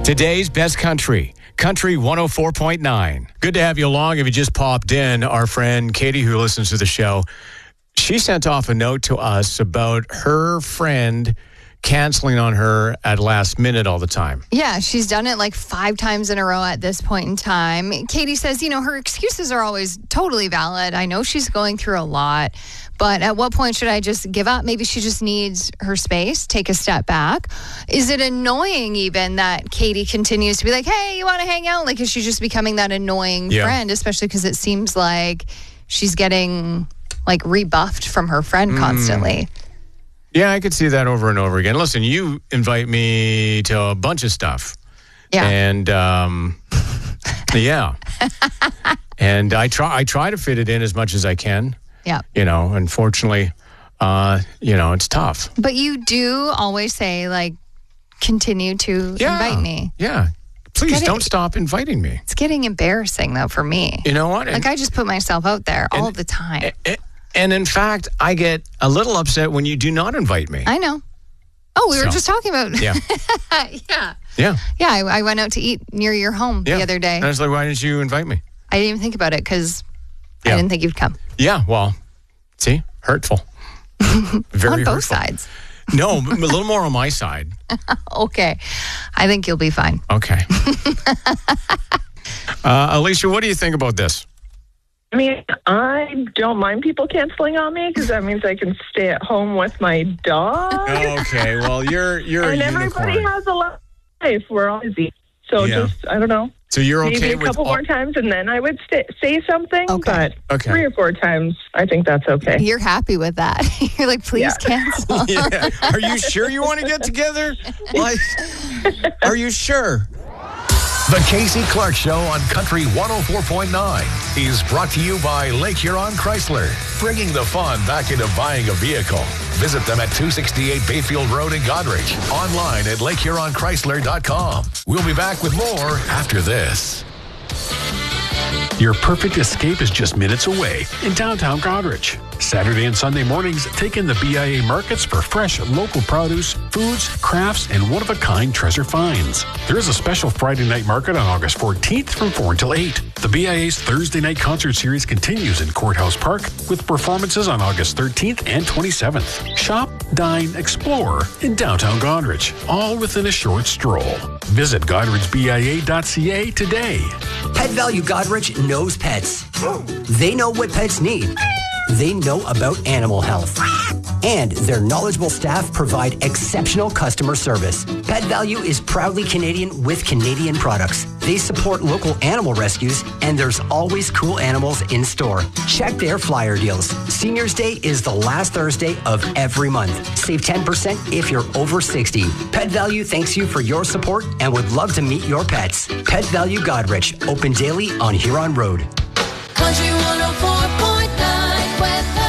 Today's best country, Country 104.9. Good to have you along. If you just popped in, our friend Katie, who listens to the show, she sent off a note to us about her friend canceling on her at last minute all the time. Yeah, she's done it like 5 times in a row at this point in time. Katie says, her excuses are always totally valid. I know she's going through a lot, but at what point should I just give up? Maybe she just needs her space, take a step back. Is it annoying even that Katie continues to be like, hey, you want to hang out? Like, is she just becoming that annoying friend, especially because it seems like she's getting like rebuffed from her friend constantly? Yeah, I could see that over and over again. Listen, you invite me to a bunch of stuff. Yeah. And, yeah. And I try to fit it in as much as I can. Yeah. Unfortunately, it's tough. But you do always say, like, continue to invite me. Yeah. Please don't stop inviting me. It's getting embarrassing, though, for me. You know what? Like, I just put myself out there all the time. And in fact, I get a little upset when you do not invite me. I know. Oh, we were just talking about... Yeah. Yeah, I went out to eat near your home the other day. And I was like, why didn't you invite me? I didn't even think about it because I didn't think you'd come. Yeah, well, see? Hurtful. Very on both hurtful. Sides. No, a little more on my side. Okay. I think you'll be fine. Okay. Alicia, what do you think about this? I mean, I don't mind people canceling on me because that means I can stay at home with my dog. Okay, well, you're and a everybody unicorn. has a life. We're all busy. So I don't know. So you're okay maybe with... a couple more times and then I would say something. Okay. But 3 or 4 times, I think that's okay. You're happy with that. You're like, please cancel. Yeah. Are you sure you want to get together? Like, are you sure? The Casey Clark Show on Country 104.9 is brought to you by Lake Huron Chrysler, bringing the fun back into buying a vehicle. Visit them at 268 Bayfield Road in Goderich. Online at lakehuronchrysler.com. We'll be back with more after this. Your perfect escape is just minutes away in downtown Goderich. Saturday and Sunday mornings, take in the BIA markets for fresh local produce, foods, crafts, and one-of-a-kind treasure finds. There is a special Friday night market on August 14th from 4 until 8. The BIA's Thursday night concert series continues in Courthouse Park with performances on August 13th and 27th. Shop, dine, explore in downtown Goderich, all within a short stroll. Visit goderichbia.ca today. Pet Value Goderich knows pets. They know what pets need. They know about animal health. And their knowledgeable staff provide exceptional customer service. Pet Value is proudly Canadian with Canadian products. They support local animal rescues, and there's always cool animals in store. Check their flyer deals. Seniors Day is the last Thursday of every month. Save 10% if you're over 60. Pet Value thanks you for your support and would love to meet your pets. Pet Value Goderich, open daily on Huron Road. Country 104.9 weather.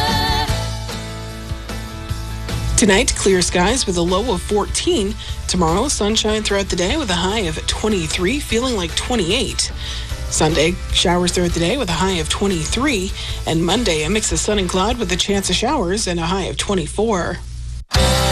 Tonight, clear skies with a low of 14. Tomorrow, sunshine throughout the day with a high of 23, feeling like 28. Sunday, showers throughout the day with a high of 23. And Monday, a mix of sun and cloud with a chance of showers and a high of 24.